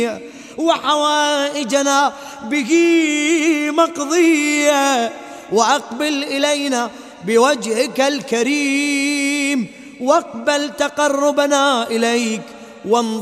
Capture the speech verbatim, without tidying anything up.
مرضية وحوائجنا به مقضية، وأقبل إلينا بوجهك الكريم واقبل تقربنا إليك وانظر